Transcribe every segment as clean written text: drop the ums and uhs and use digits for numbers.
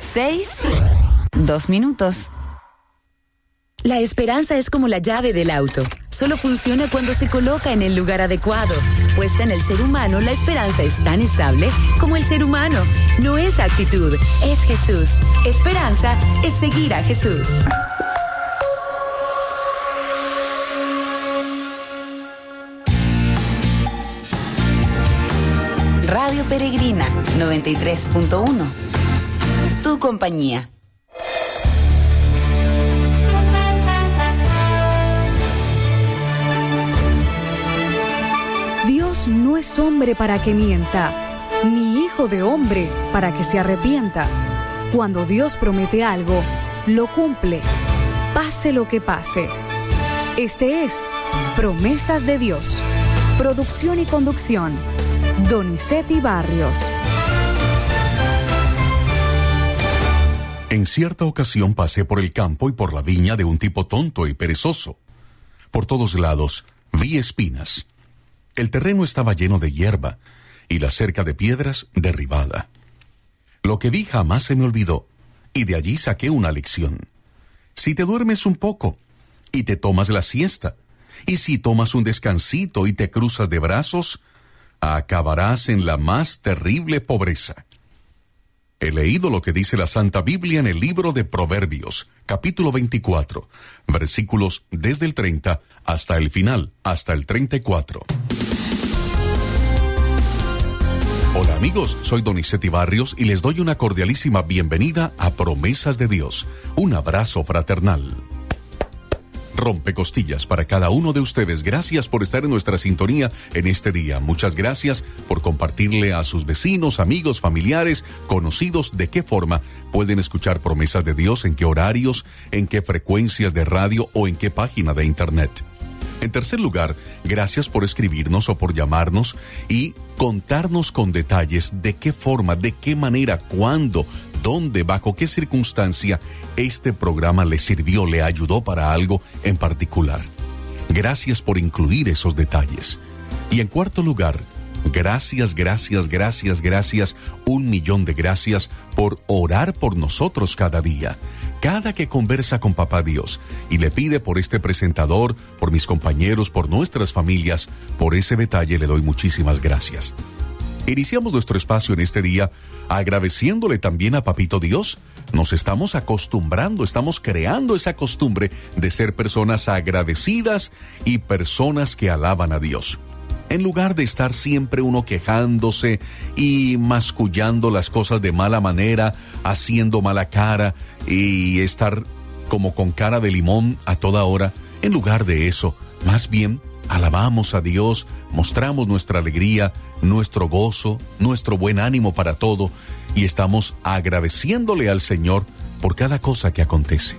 2 minutos. La esperanza es como la llave del auto. Solo funciona cuando se coloca en el lugar adecuado. Puesta en el ser humano, la esperanza es tan estable como el ser humano. No es actitud, es Jesús. Esperanza es seguir a Jesús. Radio Peregrina 93.1. Tu compañía. Dios no es hombre para que mienta, ni hijo de hombre para que se arrepienta. Cuando Dios promete algo, lo cumple, pase lo que pase. Este es Promesas de Dios. Producción y conducción, Donizetti Barrios. En cierta ocasión pasé por el campo y por la viña de un tipo tonto y perezoso. Por todos lados vi espinas. El terreno estaba lleno de hierba y la cerca de piedras derribada. Lo que vi jamás se me olvidó, y de allí saqué una lección. Si te duermes un poco y te tomas la siesta, y si tomas un descansito y te cruzas de brazos, acabarás en la más terrible pobreza. He leído lo que dice la Santa Biblia en el libro de Proverbios, capítulo 24, versículos desde el 30 hasta el final, hasta el 34. Hola amigos, soy Donizetti Barrios y les doy una cordialísima bienvenida a Promesas de Dios. Un abrazo fraternal. Rompecostillas para cada uno de ustedes. Gracias por estar en nuestra sintonía en este día. Muchas gracias por compartirle a sus vecinos, amigos, familiares, conocidos de qué forma pueden escuchar Promesas de Dios, en qué horarios, en qué frecuencias de radio o en qué página de internet. En tercer lugar, gracias por escribirnos o por llamarnos y contarnos con detalles de qué forma, de qué manera, cuándo, dónde, bajo qué circunstancia este programa le sirvió, le ayudó para algo en particular. Gracias por incluir esos detalles. Y en cuarto lugar, gracias, 1,000,000 de gracias por orar por nosotros cada día. Cada que conversa con Papá Dios y le pide por este presentador, por mis compañeros, por nuestras familias, por ese detalle le doy muchísimas gracias. Iniciamos nuestro espacio en este día agradeciéndole también a Papito Dios. Nos estamos acostumbrando, estamos creando esa costumbre de ser personas agradecidas y personas que alaban a Dios. En lugar de estar siempre uno quejándose y mascullando las cosas de mala manera, haciendo mala cara y estar como con cara de limón a toda hora, en lugar de eso, más bien alabamos a Dios, mostramos nuestra alegría, nuestro gozo, nuestro buen ánimo para todo y estamos agradeciéndole al Señor por cada cosa que acontece.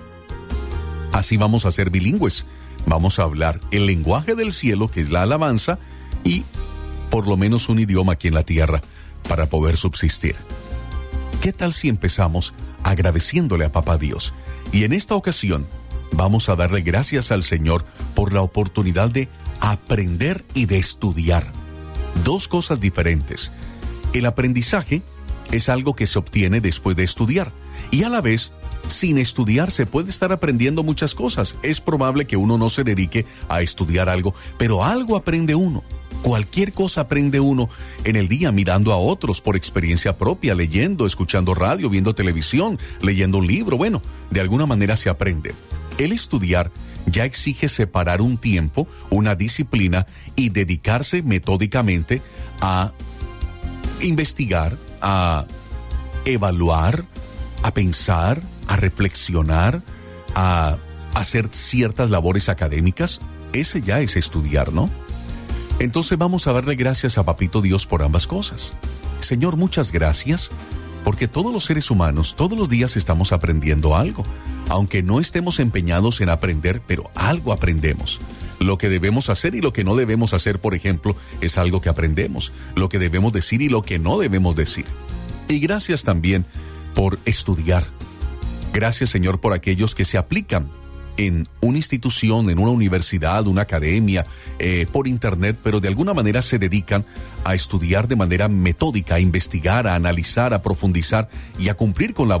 Así vamos a ser bilingües, vamos a hablar el lenguaje del cielo, que es la alabanza, y por lo menos un idioma aquí en la tierra para poder subsistir. ¿Qué tal si empezamos agradeciéndole a Papá Dios? Y en esta ocasión vamos a darle gracias al Señor por la oportunidad de aprender y de estudiar. Dos cosas diferentes. El aprendizaje es algo que se obtiene después de estudiar y a la vez, sin estudiar se puede estar aprendiendo muchas cosas. Es probable que uno no se dedique a estudiar algo, pero algo aprende uno. Cualquier cosa aprende uno en el día mirando a otros por experiencia propia, leyendo, escuchando radio, viendo televisión, leyendo un libro. Bueno, de alguna manera se aprende. El estudiar ya exige separar un tiempo, una disciplina y dedicarse metódicamente a investigar, a evaluar, a pensar, a reflexionar, a hacer ciertas labores académicas. Ese ya es estudiar, ¿no? Entonces vamos a darle gracias a Papito Dios por ambas cosas. Señor, muchas gracias, porque todos los seres humanos, todos los días estamos aprendiendo algo. Aunque no estemos empeñados en aprender, pero algo aprendemos. Lo que debemos hacer y lo que no debemos hacer, por ejemplo, es algo que aprendemos. Lo que debemos decir y lo que no debemos decir. Y gracias también por estudiar. Gracias, Señor, por aquellos que se aplican en una institución, en una universidad, una academia, por internet, pero de alguna manera se dedican a estudiar de manera metódica, a investigar, a analizar, a profundizar y a cumplir con la